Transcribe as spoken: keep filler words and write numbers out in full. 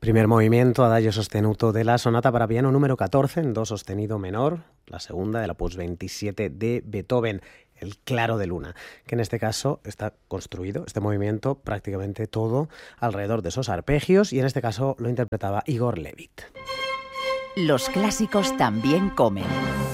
Primer movimiento, adagio sostenuto de la sonata para piano número catorce en do sostenido menor, la segunda del opus veintisiete de Beethoven, el Claro de Luna, que en este caso está construido, este movimiento, prácticamente todo alrededor de esos arpegios, y en este caso lo interpretaba Igor Levit. Los clásicos también comen.